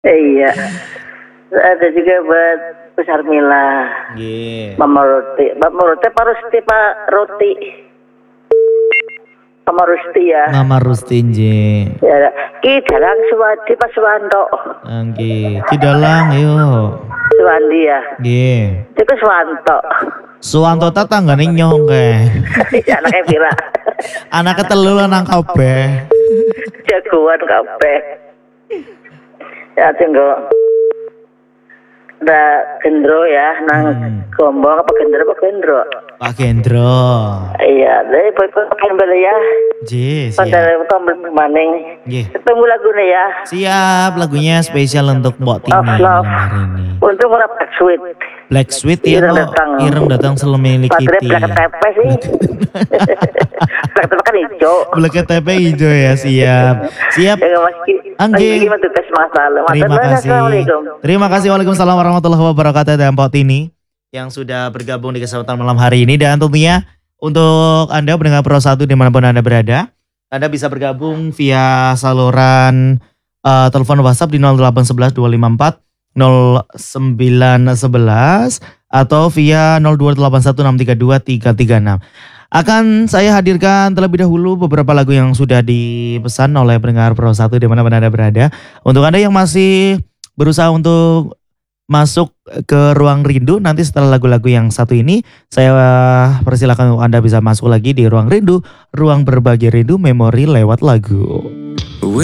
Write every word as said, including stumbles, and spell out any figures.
Iya. Ada juga buat Bu Sarmila. Nggih. Mama Roti. Mama Roti apa Rusti Pak Roti? Mama Rusti ya. Mama Rusti nggih. Ya, Ki Dalang Suwadi Pak Suwanto. Nggih, Ki Dalang yo. Suwandi ya. Nggih. Itu Suwanto. Suwanto ta tanggane nyong kae. Anaknya pira? Anaknya telu lanang kabeh. Jagoan kabeh. Ya tunggu. Ada Gendro ya, nang Hmm. Gombong apa Gendro apa Gendro? Pak Gendro. Iya, dari boy pakai beli ya. Ji, Pada siap. tombol maning. Nggih. Ketemu lagunya ya. Siap, lagunya spesial untuk Mbok Tini Of Love. malam hari ini. Untung ora Black Sweet. Black Sweet ya, Ireng no. datang. Ireng datang selemili Baterai Kitty. Black Tepe sih. Black Tepe kan hijau. Black T P hijau ya, siap. Siap. Ya Mas Ki. Anggi. Mas tugas masalah. Terima kasih. Assalamualaikum. Terima kasih. Waalaikumsalam warahmatullahi wabarakatuh. Dan Mbok Tini yang sudah bergabung di kesempatan malam hari ini. Dan tentunya untuk Anda pendengar Pro satu dimanapun Anda berada, Anda bisa bergabung via saluran uh, telepon WhatsApp di nol delapan satu satu dua lima empat nol sembilan satu satu atau via nol dua delapan satu enam tiga dua tiga tiga enam. Akan saya hadirkan terlebih dahulu beberapa lagu yang sudah dipesan oleh pendengar Pro satu dimanapun Anda berada. Untuk Anda yang masih berusaha untuk masuk ke ruang rindu, nanti setelah lagu-lagu yang satu ini saya persilakan untuk Anda bisa masuk lagi di ruang rindu, ruang berbagi rindu memori lewat lagu.